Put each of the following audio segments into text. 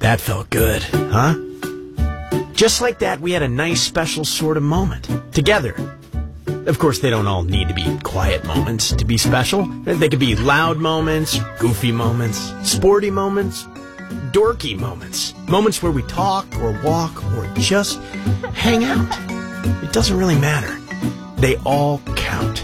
That felt good, huh? Just like that, we had a nice special sort of moment together. Of course, they don't all need to be quiet moments to be special. They could be loud moments, goofy moments, sporty moments, dorky moments. Moments where we talk or walk or just hang out. It doesn't really matter. They all count.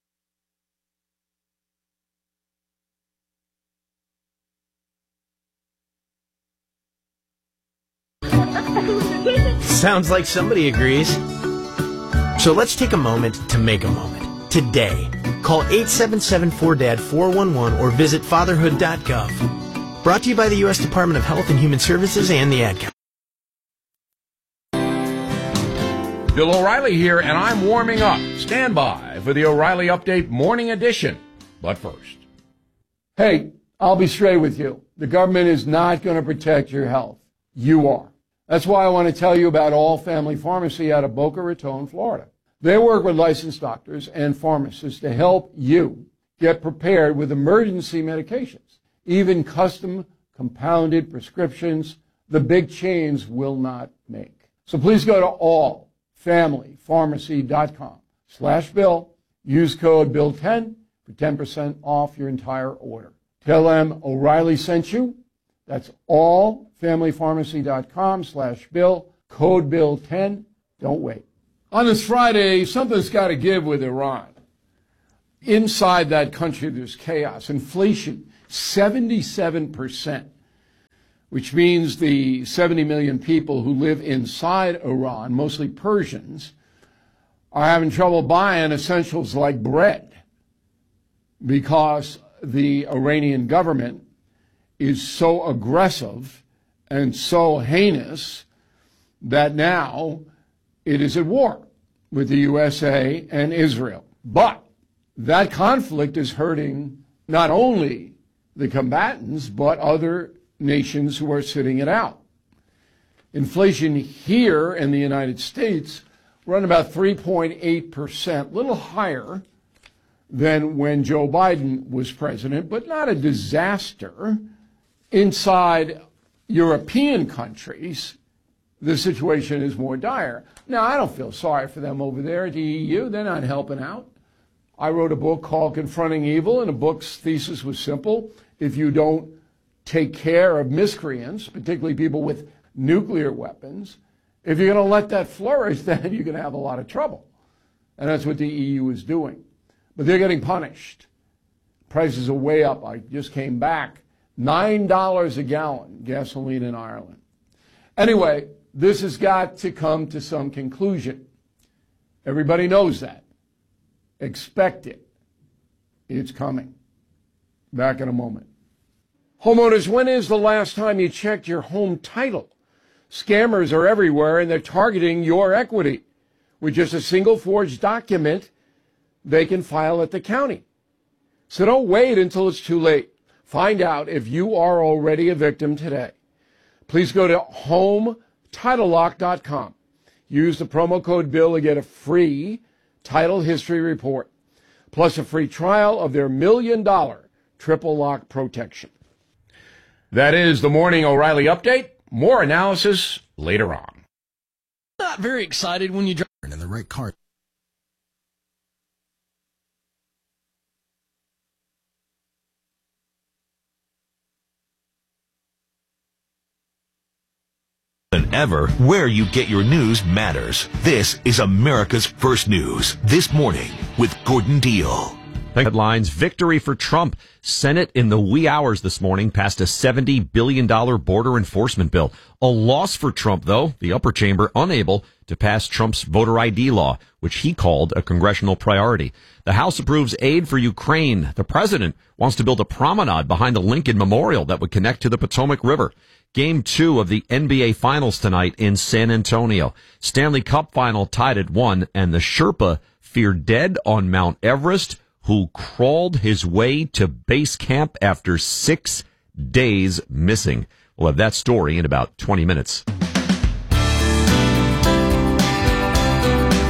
Sounds like somebody agrees. So let's take a moment to make a moment. Today, call 877-4DAD-411 or visit fatherhood.gov. Brought to you by the U.S. Department of Health and Human Services and the Ad Council. Bill O'Reilly here, and I'm warming up. Stand by for the O'Reilly Update Morning Edition. But first. Hey, I'll be straight with you. The government is not going to protect your health. You are. That's why I want to tell you about All Family Pharmacy out of Boca Raton, Florida. They work with licensed doctors and pharmacists to help you get prepared with emergency medications, even custom compounded prescriptions the big chains will not make. So please go to allfamilypharmacy.com/Bill. Use code BILL10 for 10% off your entire order. Tell them O'Reilly sent you. That's allfamilypharmacy.com/Bill, code BILL10. Don't wait. On this Friday, something's got to give with Iran. Inside that country, there's chaos. Inflation, 77%, which means the 70 million people who live inside Iran, mostly Persians, are having trouble buying essentials like bread because the Iranian government is so aggressive and so heinous that now it is at war with the USA and Israel. But that conflict is hurting not only the combatants, but other nations who are sitting it out. Inflation here in the United States run about 3.8%, a little higher than when Joe Biden was president, but not a disaster. Inside European countries, the situation is more dire. Now, I don't feel sorry for them over there at the EU. They're not helping out. I wrote a book called Confronting Evil, and the book's thesis was simple. If you don't take care of miscreants, particularly people with nuclear weapons, if you're going to let that flourish, then you're going to have a lot of trouble. And that's what the EU is doing. But they're getting punished. Prices are way up. I just came back. $9 a gallon, gasoline in Ireland. Anyway, this has got to come to some conclusion. Everybody knows that. Expect it. It's coming. Back in a moment. Homeowners, when is the last time you checked your home title? Scammers are everywhere, and they're targeting your equity. With just a single forged document, they can file at the county. So don't wait until it's too late. Find out if you are already a victim today. Please go to HomeTitleLock.com. Use the promo code BILL to get a free title history report, plus a free trial of their $1 million triple lock protection. That is the Morning O'Reilly Update. More analysis later on. Not very excited when you drive in the right car. Than ever, where you get your news matters. This is America's First News This Morning with Gordon Deal. Headlines: victory for Trump. Senate in the wee hours this morning passed a $70 billion border enforcement bill. A loss for Trump, though, the upper chamber unable to pass Trump's voter ID law, which he called a congressional priority. The House approves aid for Ukraine. The president wants to build a promenade behind the Lincoln Memorial that would connect to the Potomac River. Game 2 of the NBA Finals tonight in San Antonio. Stanley Cup final tied at 1, and the Sherpa feared dead on Mount Everest, who crawled his way to base camp after 6 days missing. We'll have that story in about 20 minutes.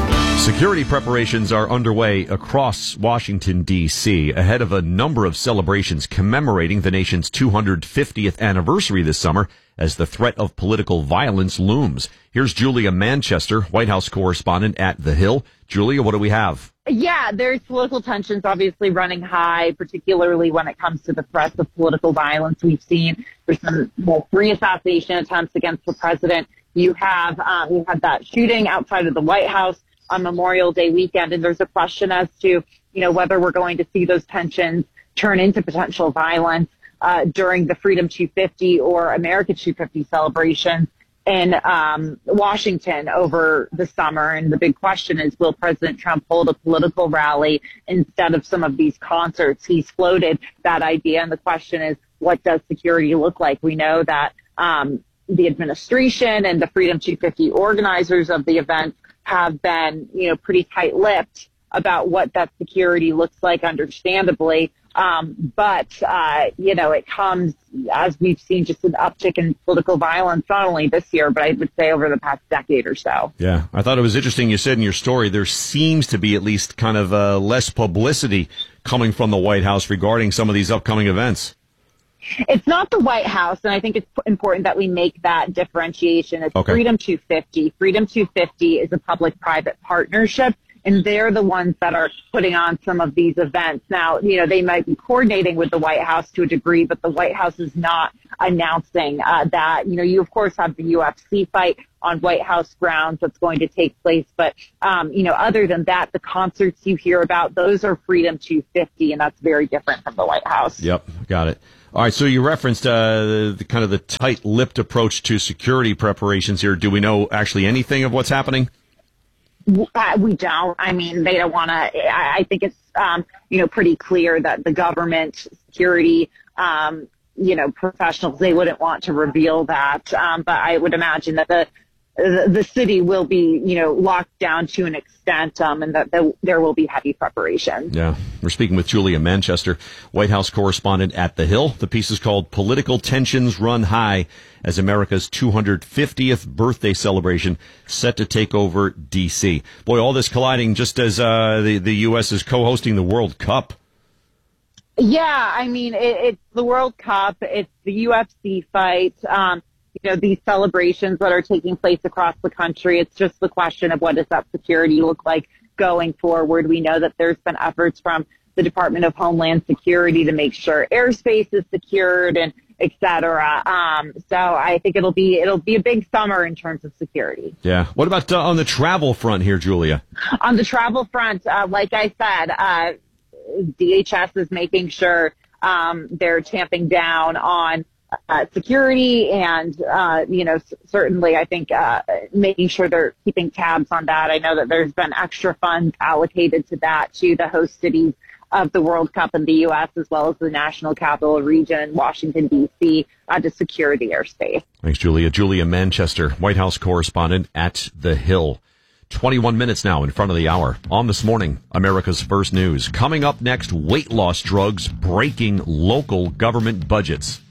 Security preparations are underway across Washington, D.C., ahead of a number of celebrations commemorating the nation's 250th anniversary this summer as the threat of political violence looms. Here's Julia Manchester, White House correspondent at The Hill. Julia, what do we have? Yeah, there's political tensions obviously running high, particularly when it comes to the threats of political violence. We've seen there's some three assassination attempts against the president. You had that shooting outside of the White House on Memorial Day weekend, and there's a question as to, whether we're going to see those tensions turn into potential violence during the Freedom 250 or America 250 celebrations in Washington over the summer. And the big question is, will President Trump hold a political rally instead of some of these concerts? He's floated that idea, and the question is, what does security look like? We know that the administration and the Freedom 250 organizers of the event have been, pretty tight-lipped about what that security looks like, understandably. But it comes, as we've seen, just an uptick in political violence, not only this year, but I would say over the past decade or so. Yeah, I thought it was interesting. You said in your story there seems to be at least kind of less publicity coming from the White House regarding some of these upcoming events. It's not the White House, and I think it's important that we make that differentiation. It's okay. Freedom 250. Freedom 250 is a public-private partnership, and they're the ones that are putting on some of these events. Now, they might be coordinating with the White House to a degree, but the White House is not announcing that. You, of course, have the UFC fight on White House grounds that's going to take place. But, other than that, the concerts you hear about, those are Freedom 250, and that's very different from the White House. Yep, got it. All right, so you referenced the kind of the tight-lipped approach to security preparations here. Do we know actually anything of what's happening? We don't. I mean, they don't want to. I think it's, pretty clear that the government security, professionals, they wouldn't want to reveal that. But I would imagine that the city will be, locked down to an extent, and that there will be heavy preparation. Yeah. We're speaking with Julia Manchester, White House correspondent at The Hill. The piece is called Political Tensions Run High as America's 250th birthday celebration set to take over D.C. Boy, all this colliding just as the U.S. is co-hosting the World Cup. Yeah, I mean, it's the World Cup. It's the UFC fight. These celebrations that are taking place across the country. It's just the question of what does that security look like going forward. We know that there's been efforts from the Department of Homeland Security to make sure airspace is secured and et cetera. So I think it'll be a big summer in terms of security. Yeah. What about on the travel front here, Julia? On the travel front, like I said, DHS is making sure they're tamping down on security and, certainly I think making sure they're keeping tabs on that. I know that there's been extra funds allocated to that, to the host cities of the World Cup in the U.S. as well as the National Capital Region, Washington, D.C., to secure the airspace. Thanks, Julia. Julia Manchester, White House correspondent at The Hill. 21 minutes now in front of the hour. On This Morning, America's First News. Coming up next, weight loss drugs breaking local government budgets.